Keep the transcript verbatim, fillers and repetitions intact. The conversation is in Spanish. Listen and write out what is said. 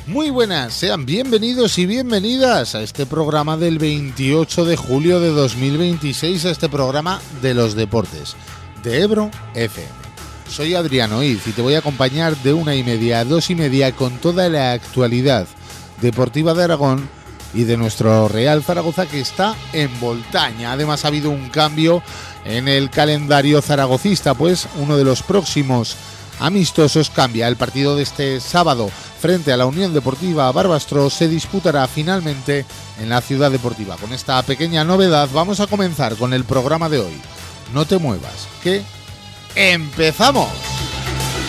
Muy buenas, sean bienvenidos y bienvenidas a este programa del veintiocho de julio de dos mil veintiséis, a este programa de los deportes de Ebro F M. Soy Adriano Iz y te voy a acompañar de una y media a dos y media con toda la actualidad deportiva de Aragón y de nuestro Real Zaragoza, que está en Voltaña. Además ha habido un cambio en el calendario zaragocista, pues uno de los próximos amistosos cambia. El partido de este sábado frente a la Unión Deportiva Barbastro se disputará finalmente en la Ciudad Deportiva. Con esta pequeña novedad vamos a comenzar con el programa de hoy. No te muevas, que ¡empezamos!